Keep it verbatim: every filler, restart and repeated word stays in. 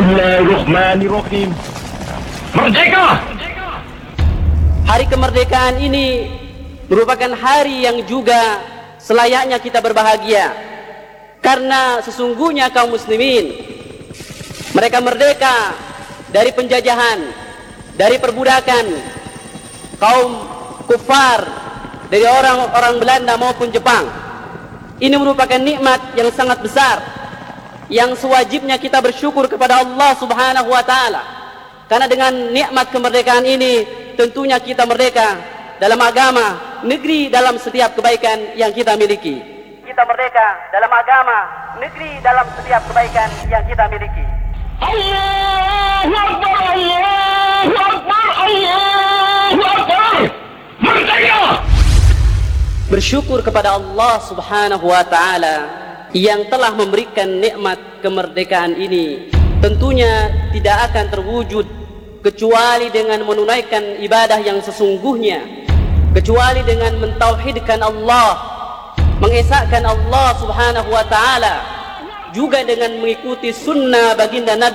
Bismillahirrahmanirrahim. Merdeka! Hari kemerdekaan ini merupakan hari yang juga selayaknya kita berbahagia, karena sesungguhnya kaum muslimin mereka merdeka dari penjajahan, dari perbudakan kaum kufar, dari orang-orang Belanda maupun Jepang. Ini merupakan nikmat yang sangat besar yang sewajibnya kita bersyukur kepada Allah Subhanahu wa taala. Karena dengan nikmat kemerdekaan ini tentunya kita merdeka dalam agama, negeri, dalam setiap kebaikan yang kita miliki. Kita merdeka dalam agama, negeri, dalam setiap kebaikan yang kita miliki. Allahu Akbar, Allahu Akbar, Allahu Akbar. Merdeka! Bersyukur kepada Allah Subhanahu wa taala yang telah memberikan nikmat kemerdekaan ini. Tentunya tidak akan terwujud kecuali dengan menunaikan ibadah yang sesungguhnya, kecuali dengan mentauhidkan Allah, mengesahkan Allah Subhanahu wa taala, juga dengan mengikuti sunnah baginda Nabi